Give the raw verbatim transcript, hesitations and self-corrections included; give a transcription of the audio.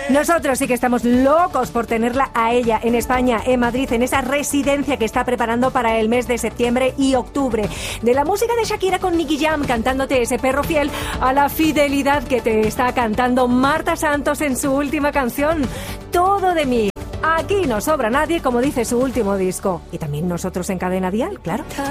Nosotros sí que estamos locos por tenerla a ella en España, en Madrid, en esa residencia que está preparando para el mes de septiembre y octubre. De la música de Shakira con Nicky Jam cantándote ese perro fiel, a la fidelidad que te está cantando Marta Santos en su última canción, Todo de mí. Aquí no sobra nadie, como dice su último disco. Y también nosotros en Cadena Dial, claro.